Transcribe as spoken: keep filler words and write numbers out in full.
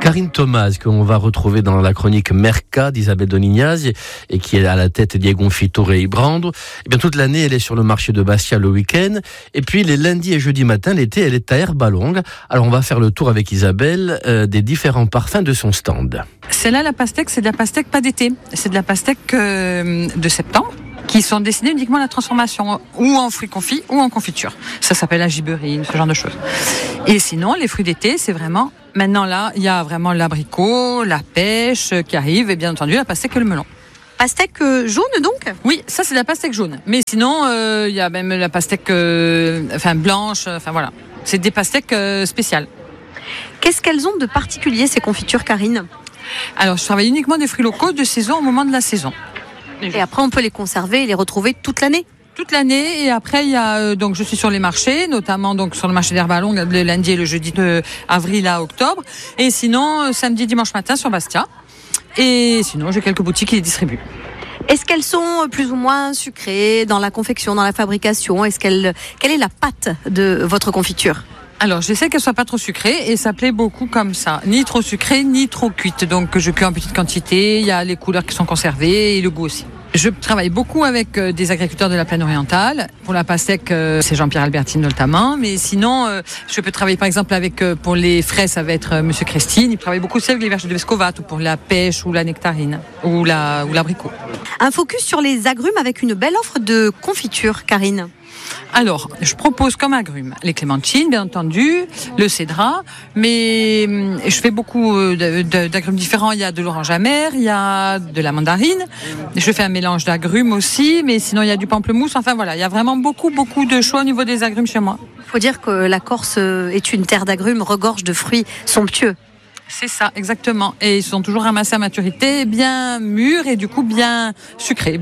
Karine Thomas, qu'on va retrouver dans la chronique Merca d'Isabelle Donignaz et qui est à la tête des confitures et Brandre. Eh bien, toute l'année, elle est sur le marché de Bastia le week-end. Et puis, les lundis et jeudis matin, l'été, elle est à Herbalongue. Alors, on va faire le tour avec Isabelle euh, des différents parfums de son stand. Celle-là, la pastèque, c'est de la pastèque pas d'été. C'est de la pastèque euh, de septembre, qui sont destinés uniquement à la transformation, ou en fruits confits, ou en confiture. Ça s'appelle la gibberine, ce genre de choses. Et sinon, les fruits d'été, c'est vraiment... Maintenant, là, il y a vraiment l'abricot, la pêche qui arrive, et bien entendu, la pastèque et le melon. Pastèque jaune, donc ? Oui, ça, c'est de la pastèque jaune. Mais sinon, euh, il y a même la pastèque euh, enfin, blanche, enfin voilà. C'est des pastèques euh, spéciales. Qu'est-ce qu'elles ont de particulier, ces confitures, Karine ? Alors, je travaille uniquement des fruits locaux de saison au moment de la saison. Et après, on peut les conserver et les retrouver toute l'année. Toute l'année. Et après, il y a euh, donc je suis sur les marchés, notamment donc sur le marché d'Herbalongue le lundi et le jeudi de avril à octobre. Et sinon, euh, samedi, dimanche matin sur Bastia. Et sinon, j'ai quelques boutiques qui les distribuent. Est-ce qu'elles sont plus ou moins sucrées dans la confection, dans la fabrication ? Est-ce qu'elle, quelle est la pâte de votre confiture ? Alors, j'essaie qu'elle soit pas trop sucrée et ça plaît beaucoup comme ça. Ni trop sucrée, ni trop cuite. Donc, je cuis en petite quantité. Il y a les couleurs qui sont conservées et le goût aussi. Je travaille beaucoup avec euh, des agriculteurs de la plaine orientale. Pour la pastèque, euh, c'est Jean-Pierre Albertine notamment. Mais sinon, euh, je peux travailler par exemple avec, euh, pour les frais, ça va être euh, Monsieur Christine. Il travaille beaucoup aussi avec les vergers de Vescovat ou pour la pêche ou la nectarine ou, la, ou l'abricot. Un focus sur les agrumes avec une belle offre de confiture, Karine. Alors, je propose comme agrumes les clémentines, bien entendu, le cédrat, mais je fais beaucoup d'agrumes différents. Il y a de l'orange amer, il y a de la mandarine. Je fais un mélange d'agrumes aussi, mais sinon il y a du pamplemousse. Enfin voilà, il y a vraiment beaucoup, beaucoup de choix au niveau des agrumes chez moi. Il faut dire que la Corse est une terre d'agrumes, regorge de fruits somptueux. C'est ça, exactement. Et ils sont toujours ramassés à maturité, bien mûrs et du coup bien sucrés.